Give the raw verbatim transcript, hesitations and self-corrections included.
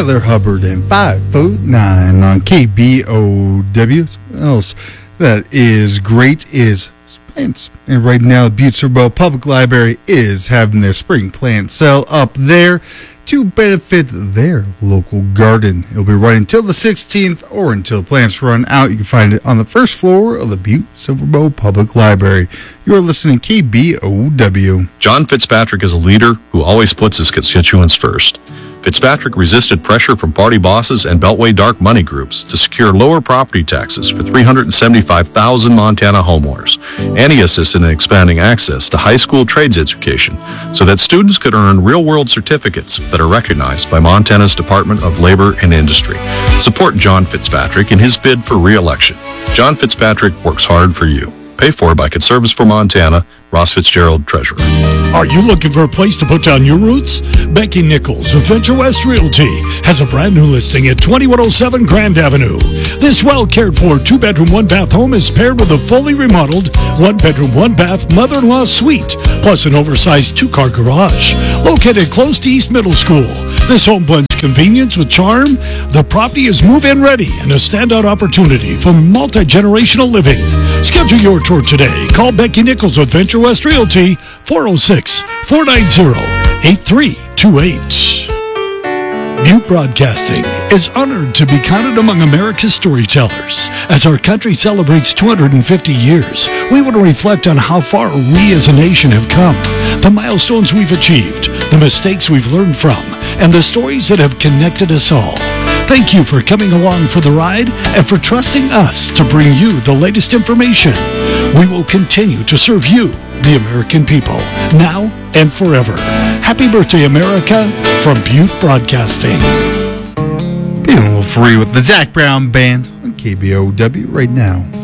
Tyler Hubbard and five foot nine on K B O W. What else that is great is plants. And right now, the Butte-Surbo Public Library is having their spring plant sale up there to benefit their local garden. It'll be running until the sixteenth or until plants run out. You can find it on the first floor of the Butte-Surbo Public Library. You are listening to K B O W. John Fitzpatrick is a leader who always puts his constituents first. Fitzpatrick resisted pressure from party bosses and Beltway dark money groups to secure lower property taxes for three hundred seventy-five thousand Montana homeowners, and he assisted in expanding access to high school trades education so that students could earn real-world certificates that are recognized by Montana's Department of Labor and Industry. Support John Fitzpatrick in his bid for re-election. John Fitzpatrick works hard for you. Paid for by Conservatives for Montana, Ross Fitzgerald, Treasurer. Are you looking for a place to put down your roots? Becky Nichols of Venture West Realty has a brand new listing at twenty-one oh seven Grand Avenue. This well-cared-for two-bedroom, one-bath home is paired with a fully remodeled one-bedroom, one-bath mother-in-law suite, plus an oversized two-car garage. Located close to East Middle School, this home blends convenience with charm. The property is move-in ready and a standout opportunity for multi-generational living. Schedule your tour today. Call Becky Nichols of Venture West Realty, four oh six, four nine zero, eight three two eight. Butte Broadcasting is honored to be counted among America's storytellers. As our country celebrates two hundred fifty years, we want to reflect on how far we as a nation have come, the milestones we've achieved, the mistakes we've learned from, and the stories that have connected us all. Thank you for coming along for the ride and for trusting us to bring you the latest information. We will continue to serve you, the American people, now and forever. Happy birthday, America, from Butte Broadcasting. Being a little free with the Zach Brown Band on K B O W right now.